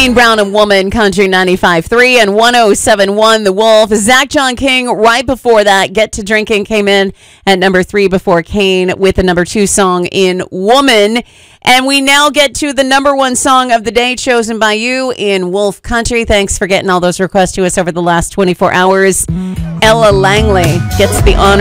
Kane Brown and Woman, Country 95.3 and 107.1 The Wolf. Zach John King, right before that, Get to Drinking came in at number 3 before Kane with the number 2 song in Woman. And we now get to the number 1 song of the day chosen by you in Wolf Country. Thanks for getting all those requests to us over the last 24 hours. Ella Langley gets the honor.